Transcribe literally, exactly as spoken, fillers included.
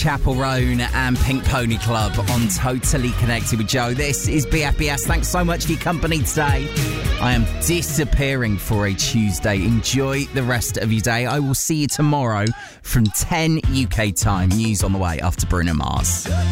Chapel Roan and Pink Pony Club on Totally Connected with Joe. This is B F B S. Thanks so much for your company today. I am disappearing for a Tuesday. Enjoy the rest of your day. I will see you tomorrow from ten U K time. News on the way after Bruno Mars.